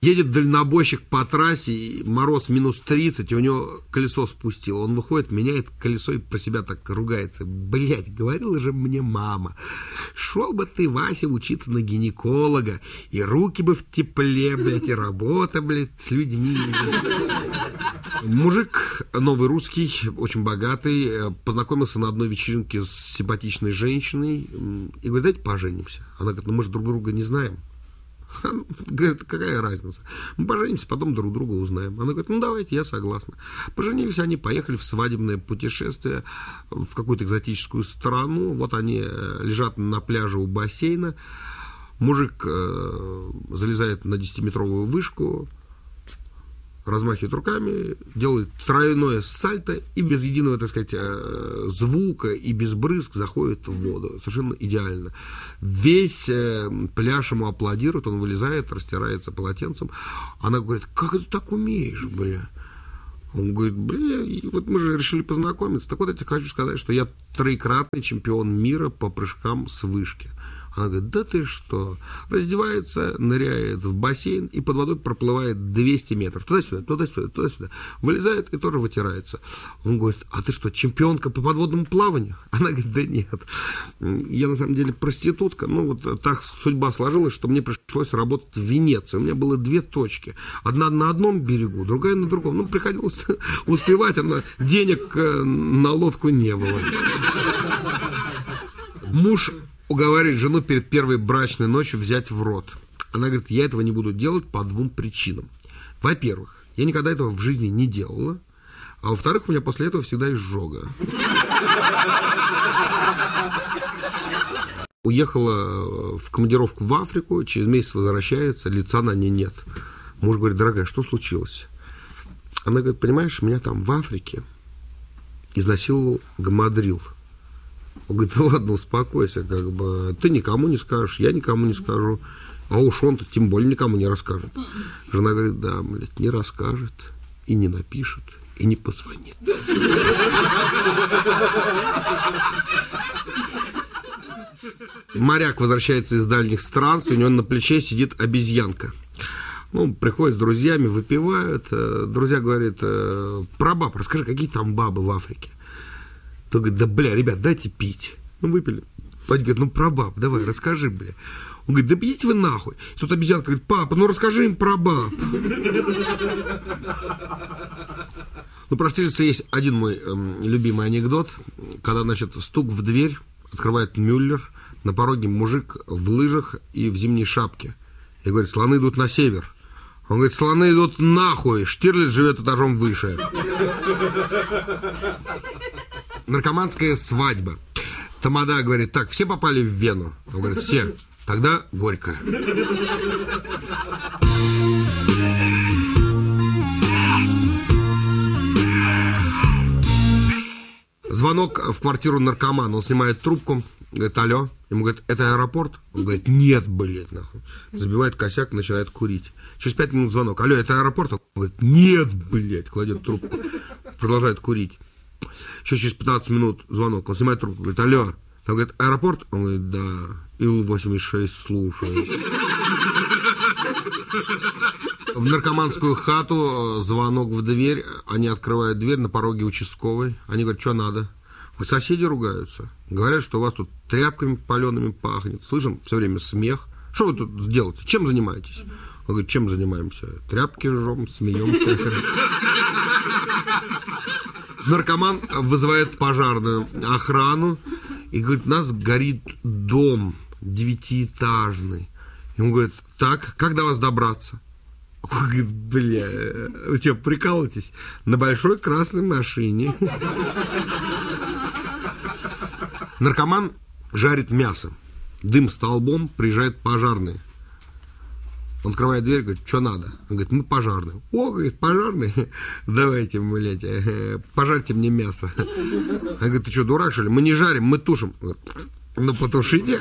Едет дальнобойщик по трассе, и мороз минус 30, и у него колесо спустило. Он выходит, меняет колесо и про себя так ругается. Блядь, говорила же мне мама, шел бы ты, Вася, учиться на гинеколога, и руки бы в тепле, блядь, и работа, блядь, с людьми. Мужик, новый русский, очень богатый, познакомился на одной вечеринке с симпатичной женщиной и говорит, давайте поженимся. Она говорит, ну мы же друг друга не знаем. Говорит, какая разница? Мы поженимся, потом друг друга узнаем. Она говорит, ну давайте, я согласна. Поженились они, поехали в свадебное путешествие в какую-то экзотическую страну. Вот они лежат на пляже у бассейна. Мужик залезает на 10-метровую вышку, размахивает руками, делает тройное сальто и без единого, так сказать, звука и без брызг заходит в воду. Совершенно идеально. Весь пляж ему аплодирует, он вылезает, растирается полотенцем. Она говорит, как ты так умеешь, бля? Он говорит, бля, вот мы же решили познакомиться. Так вот, я тебе хочу сказать, что я троекратный чемпион мира по прыжкам с вышки. Она говорит, да ты что? Раздевается, ныряет в бассейн и под водой проплывает 200 метров. Туда-сюда, туда-сюда, туда-сюда. Вылезает и тоже вытирается. Он говорит, а ты что, чемпионка по подводному плаванию? Она говорит, да нет. Я на самом деле проститутка. Ну вот так судьба сложилась, что мне пришлось работать в Венеции. У меня было 2 точки. Одна на одном берегу, другая на другом. Ну, приходилось успевать, денег на лодку не было. Муж уговаривает жену перед первой брачной ночью взять в рот. Она говорит, я этого не буду делать по 2 причинам. Во-первых, я никогда этого в жизни не делала. А во-вторых, у меня после этого всегда изжога. Уехала в командировку в Африку, через месяц возвращается, лица на ней нет. Муж говорит, дорогая, что случилось? Она говорит, понимаешь, меня там в Африке изнасиловал гамадрил. Он говорит, да ладно, успокойся, как бы, ты никому не скажешь, я никому не скажу, а уж он-то тем более никому не расскажет. Жена говорит, да, блядь, не расскажет, и не напишет, и не позвонит. Моряк возвращается из дальних стран, у него на плече сидит обезьянка. Ну, приходят с друзьями, выпивают, друзья говорят, про баб расскажи, какие там бабы в Африке. То говорит, да, бля, ребят, дайте пить. Ну, выпили. Пать говорит, ну, про баб, давай, расскажи, бля. Он говорит, да пьите вы нахуй. И тут обезьянка говорит, папа, ну, расскажи им про баб. Ну, про Штирлица есть один мой любимый анекдот. Когда, значит, стук в дверь, открывает Мюллер, на пороге мужик в лыжах и в зимней шапке. И говорит, слоны идут на север. Он говорит, слоны идут нахуй, Штирлиц живет этажом выше. Наркоманская свадьба. Тамада говорит, так, все попали в Вену? Он говорит, все. Тогда горько. Звонок в квартиру наркомана. Он снимает трубку, говорит, алло. Ему говорит, это аэропорт? Он говорит, нет, блядь, нахуй. Забивает косяк, начинает курить. Через 5 минут звонок. Алло, это аэропорт? Он говорит, нет, блядь, кладет трубку. Продолжает курить. Еще через 15 минут звонок. Он снимает трубку, говорит, алло. Там говорит, аэропорт? Он говорит, да. Ил-86, слушаю. В наркоманскую хату звонок в дверь. Они открывают дверь, на пороге участковый. Они говорят, что надо? Соседи ругаются. Говорят, что у вас тут тряпками палеными пахнет. Слышим все время смех. Что вы тут делаете? Чем занимаетесь? Он говорит, чем занимаемся? Тряпки жжем, смеемся. Наркоман вызывает пожарную охрану и говорит, у нас горит дом 9-этажный. Ему говорят, так, как до вас добраться? Он говорит, бля, вы что, прикалываетесь? На большой красной машине. Наркоман жарит мясо. Дым столбом, приезжает пожарный. Он открывает дверь, говорит, что надо? Он говорит, мы пожарные. О, говорит, пожарные? Давайте, блядь, пожарьте мне мясо. Он говорит, ты что, дурак, что ли? Мы не жарим, мы тушим. Он говорит, ну, потушите.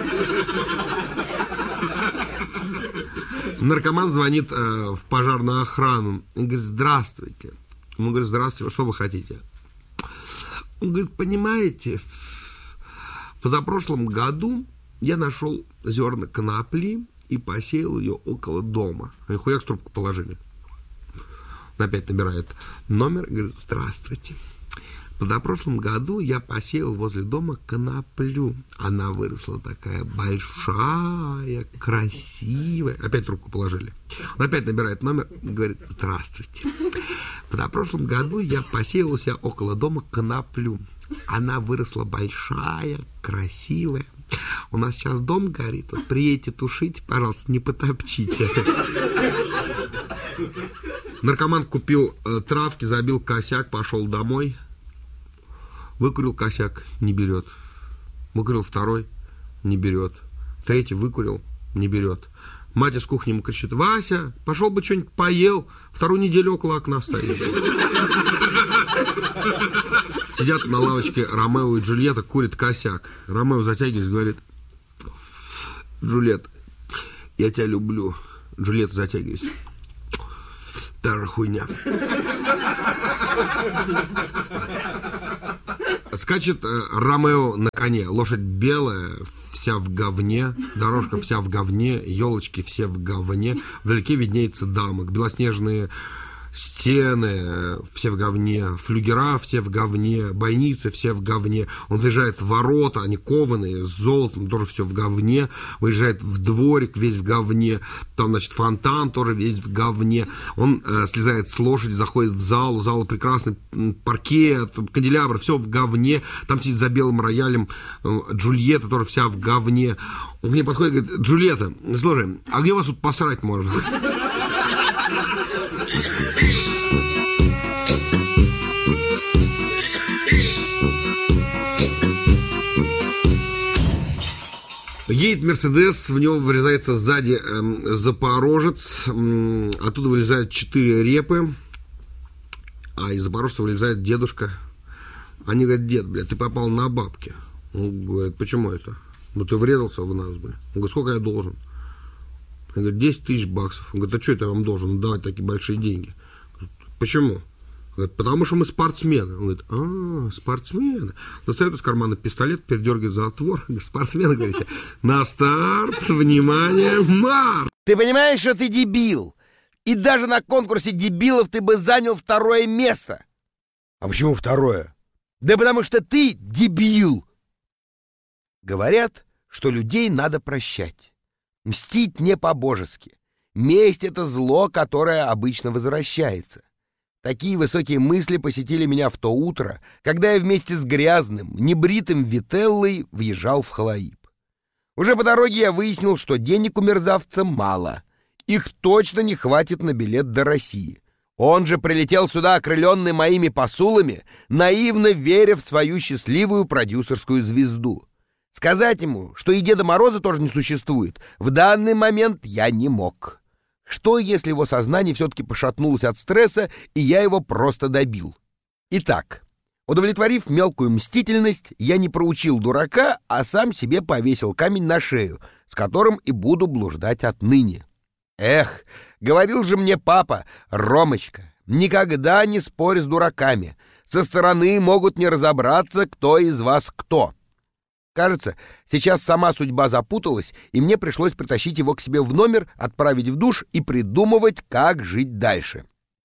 Наркоман звонит в пожарную охрану. Он говорит, здравствуйте. Он говорит, здравствуйте, что вы хотите? Он говорит, понимаете, позапрошлом году я нашел зерна конопли и посеял ее около дома. Они хуяк трубку положили. Он опять набирает номер и говорит: здравствуйте. Позапрошлом году я посеял возле дома коноплю. Она выросла такая большая, красивая. Опять трубку положили. Он опять набирает номер и говорит: здравствуйте. Позапрошлом году я посеял у себя около дома коноплю. Она выросла большая, красивая. У нас сейчас дом горит. Вот приедете тушить, пожалуйста, не потопчите. Наркоман купил травки, забил косяк, пошел домой. Выкурил косяк, не берет. Выкурил второй, не берет. Третий выкурил, не берет. Мать из кухни ему кричит: Вася, пошел бы что-нибудь поел, вторую неделю около окна стоит. Сидят на лавочке Ромео и Джульетта, курят косяк. Ромео затягивается, говорит: Джульетта, я тебя люблю. Джульетта затягивается: та же хуйня. Скачет Ромео на коне. Лошадь белая, вся в говне, дорожка вся в говне, елочки все в говне. Вдалеке виднеется замок, белоснежные стены все в говне, флюгера все в говне, бойницы все в говне. Он заезжает в ворота, они кованые, с золотом, тоже все в говне. Выезжает в дворик, весь в говне. Там, значит, фонтан тоже весь в говне. Он слезает с лошади, заходит в зал. Зал прекрасный, паркет, канделябр, все в говне. Там сидит за белым роялем Джульетта, тоже вся в говне. Он к ней подходит и говорит: Джульетта, слушай, а где вас тут посрать можно? Едет Мерседес, в него врезается сзади запорожец, оттуда вылезают 4 репы, а из запорожца вылезает дедушка. Они говорят: дед, блядь, ты попал на бабки. Он говорит: почему это? Ну ты врезался в нас, блядь. Он говорит: сколько я должен? Он говорит: 10 тысяч баксов. Он говорит: а что это я вам должен давать такие большие деньги? Почему? Он говорит: потому что мы спортсмены. Он говорит: спортсмены. Достает из кармана пистолет, передергивает затвор. Спортсмены, говорите: на старт, внимание, марш! Ты понимаешь, что ты дебил? И даже на конкурсе дебилов ты бы занял 2-е место. А почему 2-е? Да потому что ты дебил. Говорят, что людей надо прощать. Мстить не по-божески. Месть — это зло, которое обычно возвращается. Такие высокие мысли посетили меня в то утро, когда я вместе с грязным, небритым Вителлой въезжал в Халаиб. Уже по дороге я выяснил, что денег у мерзавца мало. Их точно не хватит на билет до России. Он же прилетел сюда, окрыленный моими посулами, наивно веря в свою счастливую продюсерскую звезду. Сказать ему, что и Деда Мороза тоже не существует, в данный момент я не мог. Что, если его сознание все-таки пошатнулось от стресса, и я его просто добил? Итак, удовлетворив мелкую мстительность, я не проучил дурака, а сам себе повесил камень на шею, с которым и буду блуждать отныне. Эх, говорил же мне папа: Ромочка, никогда не спорь с дураками. Со стороны могут не разобраться, кто из вас кто. Кажется, сейчас сама судьба запуталась, и мне пришлось притащить его к себе в номер, отправить в душ и придумывать, как жить дальше.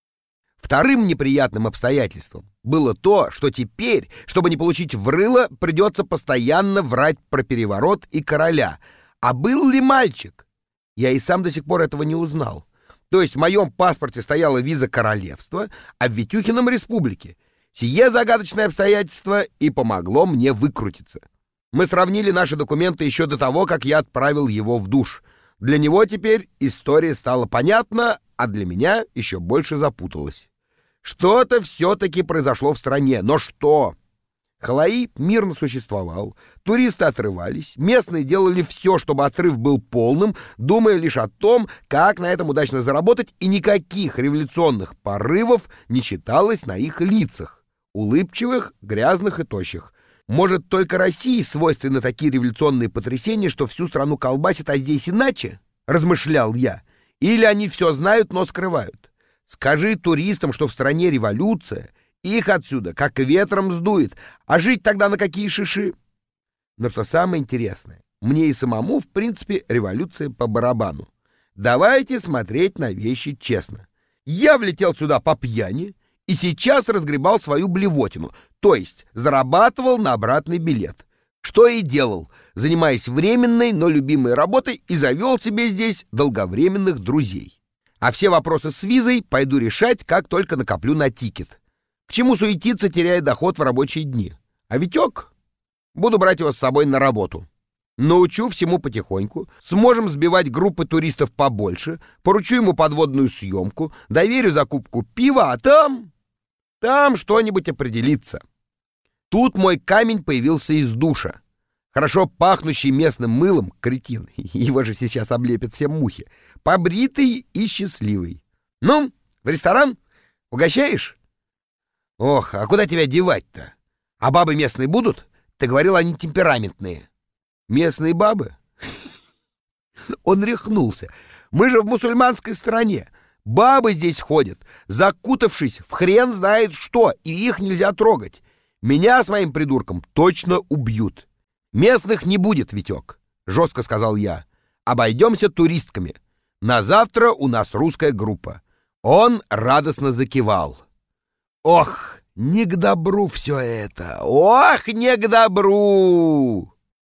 Вторым неприятным обстоятельством было то, что теперь, чтобы не получить в рыло, придется постоянно врать про переворот и короля. А был ли мальчик? Я и сам до сих пор этого не узнал. То есть в моем паспорте стояла виза королевства, а в Витюхином — республики. Сие загадочное обстоятельство и помогло мне выкрутиться. Мы сравнили наши документы еще до того, как я отправил его в душ. Для него теперь история стала понятна, а для меня еще больше запуталась. Что-то все-таки произошло в стране, но что? Халаиб мирно существовал, туристы отрывались, местные делали все, чтобы отрыв был полным, думая лишь о том, как на этом удачно заработать, и никаких революционных порывов не читалось на их лицах, улыбчивых, грязных и тощих. Может, только России свойственны такие революционные потрясения, что всю страну колбасит, а здесь иначе? Размышлял я. Или они все знают, но скрывают? Скажи туристам, что в стране революция, их отсюда как ветром сдует, а жить тогда на какие шиши? Но что самое интересное, мне и самому, в принципе, революция по барабану. Давайте смотреть на вещи честно. Я влетел сюда по пьяни и сейчас разгребал свою блевотину, то есть зарабатывал на обратный билет. Что и делал, занимаясь временной, но любимой работой, и завел себе здесь долговременных друзей. А все вопросы с визой пойду решать, как только накоплю на тикет. К чему суетиться, теряя доход в рабочие дни? А Витек? Буду брать его с собой на работу. Научу всему потихоньку, сможем сбивать группы туристов побольше, поручу ему подводную съемку, доверю закупку пива, а там что-нибудь определится. Тут мой камень появился из душа. Хорошо пахнущий местным мылом, кретин, его же сейчас облепят все мухи, побритый и счастливый. Ну, в ресторан? Угощаешь? Ох, а куда тебя девать-то? А бабы местные будут? Ты говорил, они темпераментные. Местные бабы? Он рехнулся. Мы же в мусульманской стране. Бабы здесь ходят, закутавшись в хрен знает что, и их нельзя трогать. Меня с моим придурком точно убьют. Местных не будет, Витек, жестко сказал я. Обойдемся туристками. На завтра у нас русская группа. Он радостно закивал. Ох, не к добру все это. Ох, не к добру.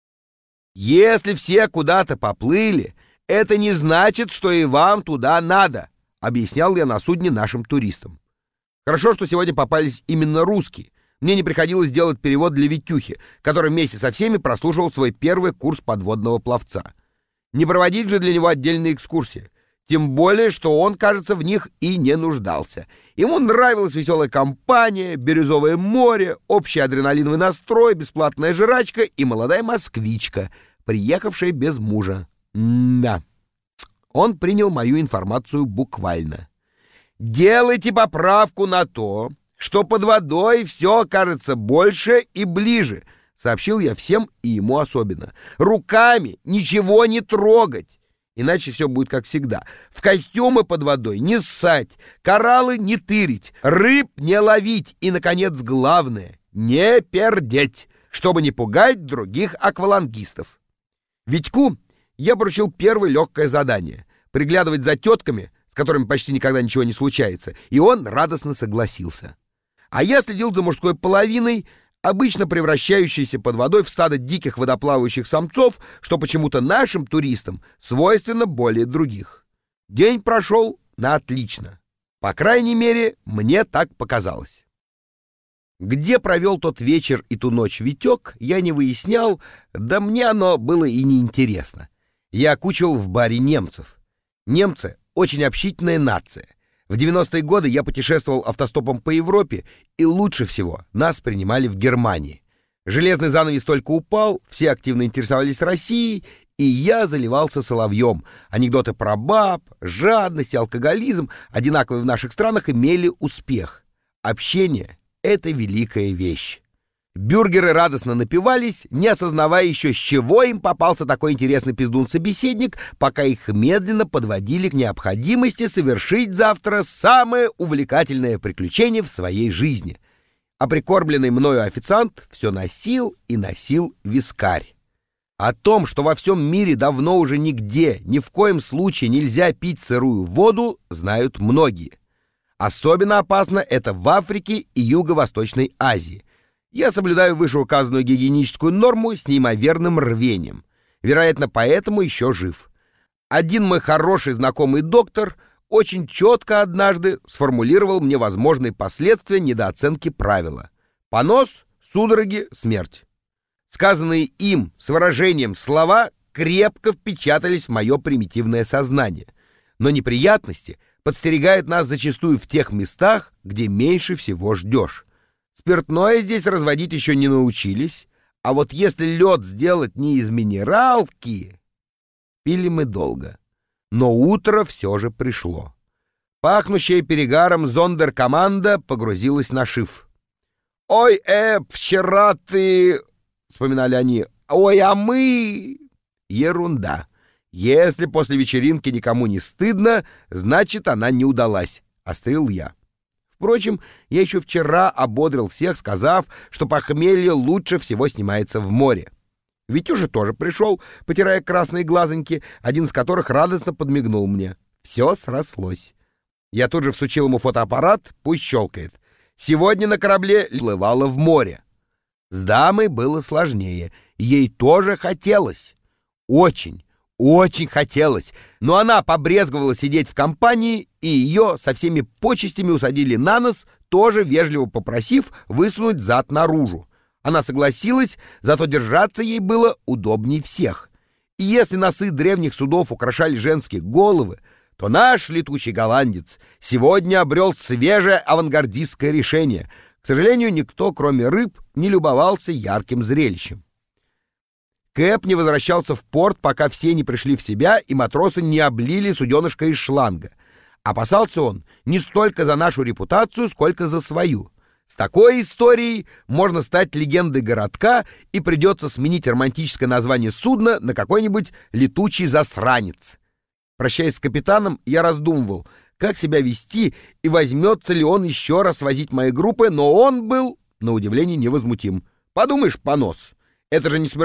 Если все куда-то поплыли, это не значит, что и вам туда надо, объяснял я на судне нашим туристам. Хорошо, что сегодня попались именно русские. Мне не приходилось делать перевод для Витюхи, который вместе со всеми прослушивал свой первый курс подводного пловца. Не проводить же для него отдельные экскурсии. Тем более, что он, кажется, в них и не нуждался. Ему нравилась веселая компания, бирюзовое море, общий адреналиновый настрой, бесплатная жрачка и молодая москвичка, приехавшая без мужа. Да. Он принял мою информацию буквально. «Делайте поправку на то, что под водой все кажется больше и ближе», — сообщил я всем и ему особенно. «Руками ничего не трогать, иначе все будет как всегда. В костюмы под водой не ссать, кораллы не тырить, рыб не ловить и, наконец, главное — не пердеть, чтобы не пугать других аквалангистов». Витьку я поручил первое легкое задание — приглядывать за тетками, с которыми почти никогда ничего не случается, и он радостно согласился. А я следил за мужской половиной, обычно превращающейся под водой в стадо диких водоплавающих самцов, что почему-то нашим туристам свойственно более других. День прошел на отлично. По крайней мере, мне так показалось. Где провел тот вечер и ту ночь Витек, я не выяснял, да мне оно было и неинтересно. Я окучивал в баре немцев. Немцы — очень общительная нация. В 90-е годы я путешествовал автостопом по Европе, и лучше всего нас принимали в Германии. Железный занавес только упал, все активно интересовались Россией, и я заливался соловьем. Анекдоты про баб, жадность и алкоголизм, одинаковые в наших странах, имели успех. Общение — это великая вещь. Бюргеры радостно напивались, не осознавая еще, с чего им попался такой интересный пиздун-собеседник, пока их медленно подводили к необходимости совершить завтра самое увлекательное приключение в своей жизни. А прикормленный мною официант все носил и носил вискарь. О том, что во всем мире давно уже нигде, ни в коем случае нельзя пить сырую воду, знают многие. Особенно опасно это в Африке и Юго-Восточной Азии. Я соблюдаю вышеуказанную гигиеническую норму с неимоверным рвением. Вероятно, поэтому еще жив. Один мой хороший знакомый доктор очень четко однажды сформулировал мне возможные последствия недооценки правила. Понос, судороги, смерть. Сказанные им с выражением слова крепко впечатались в мое примитивное сознание. Но неприятности подстерегают нас зачастую в тех местах, где меньше всего ждешь. Спиртное здесь разводить еще не научились, а вот если лед сделать не из минералки... Пили мы долго, но утро все же пришло. Пахнущая перегаром зондеркоманда погрузилась на шиф. «Ой, вчера ты...» — вспоминали они. «Ой, а мы...» Ерунда. Если после вечеринки никому не стыдно, значит, она не удалась, — острил я. Впрочем, я еще вчера ободрил всех, сказав, что похмелье лучше всего снимается в море. Витюша тоже пришел, потирая красные глазоньки, один из которых радостно подмигнул мне. Все срослось. Я тут же всучил ему фотоаппарат, пусть щелкает. Сегодня на корабле плывала в море. С дамой было сложнее. Ей тоже хотелось. Очень, очень хотелось. Но она побрезговала сидеть в компании, и ее со всеми почестями усадили на нос, тоже вежливо попросив высунуть зад наружу. Она согласилась, зато держаться ей было удобнее всех. И если носы древних судов украшали женские головы, то наш летучий голландец сегодня обрел свежее авангардистское решение. К сожалению, никто, кроме рыб, не любовался ярким зрелищем. Кэп не возвращался в порт, пока все не пришли в себя и матросы не облили суденышко из шланга. Опасался он не столько за нашу репутацию, сколько за свою. С такой историей можно стать легендой городка, и придется сменить романтическое название судна на какой-нибудь летучий засранец. Прощаясь с капитаном, я раздумывал, как себя вести и возьмется ли он еще раз возить мои группы, но он был, на удивление, невозмутим. Подумаешь, понос. Это же не смертельно.